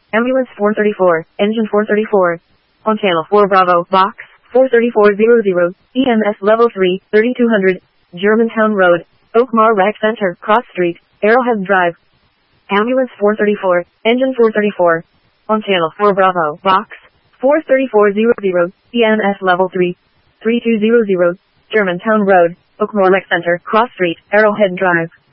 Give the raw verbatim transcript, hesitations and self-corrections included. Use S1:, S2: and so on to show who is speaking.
S1: Ambulance four thirty-four, engine four thirty-four. On channel four Bravo, box four thirty-four hundred, E M S level three, thirty-two hundred, Germantown Road, Oakmar Rec Center, Cross Street, Arrowhead Drive. Ambulance four thirty-four, engine four thirty-four. On channel four Bravo, box four thirty-four hundred, E M S level three, thirty-two hundred, Germantown Road, Oakmar Rec Center, Cross Street, Arrowhead Drive.